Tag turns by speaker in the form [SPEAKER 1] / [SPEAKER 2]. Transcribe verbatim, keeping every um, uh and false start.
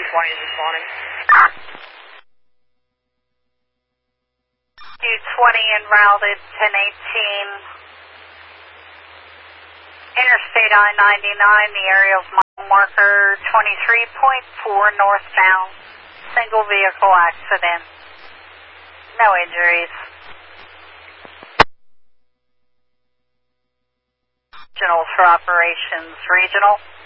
[SPEAKER 1] twenty this morning.
[SPEAKER 2] two twenty en route at ten eighteen. Interstate I ninety-nine, the aerial's mile marker twenty-three point four northbound. Single vehicle accident. No injuries. Regional for operations. Regional.